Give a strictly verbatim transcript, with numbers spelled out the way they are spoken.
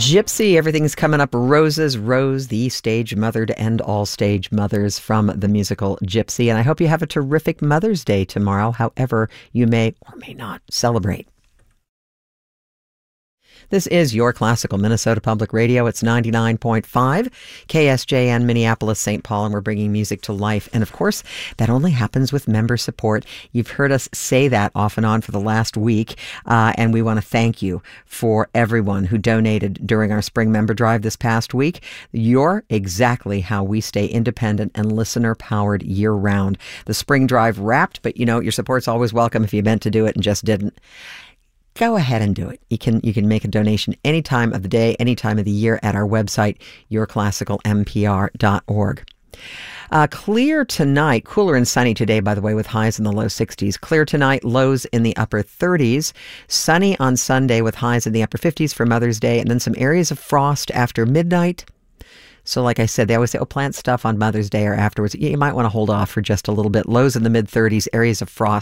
Gypsy, everything's coming up roses. Rose, the stage mother to end all stage mothers from the musical Gypsy. And I hope you have a terrific Mother's Day tomorrow, however you may or may not celebrate. This is your classical Minnesota Public Radio. It's ninety-nine point five K S J N Minneapolis, Saint Paul, and we're bringing music to life. And of course, that only happens with member support. You've heard us say that off and on for the last week, uh, and we want to thank you for everyone who donated during our spring member drive this past week. You're exactly how we stay independent and listener-powered year-round. The spring drive wrapped, but you know, your support's always welcome if you meant to do it and just didn't. Go ahead and do it. You can you can make a donation any time of the day, any time of the year at our website, your classical m p r dot org. Uh, clear tonight, cooler and sunny today, by the way, with highs in the low sixties. Clear tonight, lows in the upper thirties. Sunny on Sunday with highs in the upper fifties for Mother's Day, and then some areas of frost after midnight. So like I said, they always say, oh, plant stuff on Mother's Day or afterwards. You might want to hold off for just a little bit. Lows in the mid thirties, areas of frost